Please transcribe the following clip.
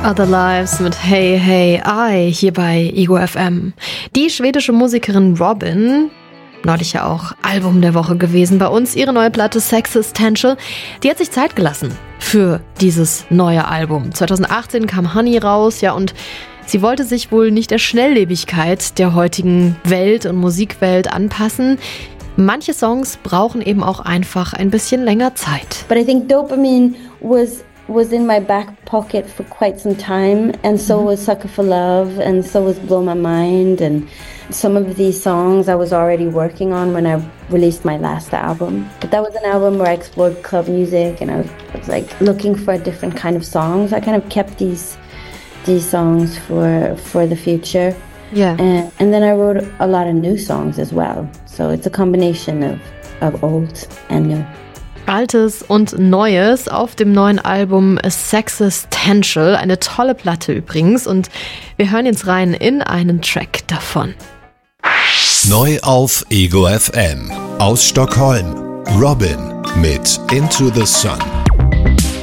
Other Lives mit Hey Hey I hier bei Ego FM. Die schwedische Musikerin Robyn, neulich ja auch Album der Woche gewesen bei uns, ihre neue Platte Sexistential, die hat sich Zeit gelassen für dieses neue Album. 2018 kam Honey raus, ja, und sie wollte sich wohl nicht der Schnelllebigkeit der heutigen Welt und Musikwelt anpassen. Manche Songs brauchen eben auch einfach ein bisschen länger Zeit. But I think Dopamine was in my back pocket for quite some time, and so was Sucker for Love, and so was Blow My Mind, and some of these songs I was already working on when I released my last album. But that was an album where I explored club music, and I was like looking for a different kind of songs. I kind of kept these songs for the future. Yeah. And then I wrote a lot of new songs as well. So it's a combination of old and new. Altes und Neues auf dem neuen Album Sexistential. Eine tolle Platte übrigens. Und wir hören jetzt rein in einen Track davon. Neu auf Ego FM. Aus Stockholm. Robyn mit Into the Sun.